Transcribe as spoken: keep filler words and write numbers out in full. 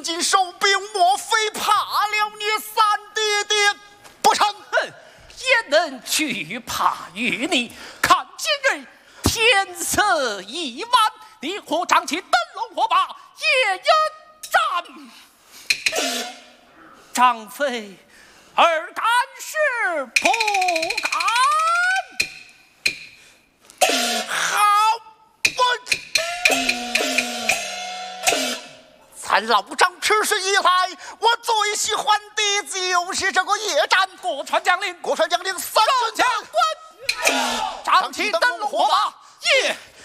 今收兵，莫非怕了你三爹爹不成？ 哼，也能惧怕于你。看今日天色已晚，你我张起灯笼火把，夜夜战。张飞，尔敢是不敢？ 好，我咱老张吃事以来，我最喜欢的就是这个夜战。 过川将领， 过川将领三军将滚！张起灯笼火把，夜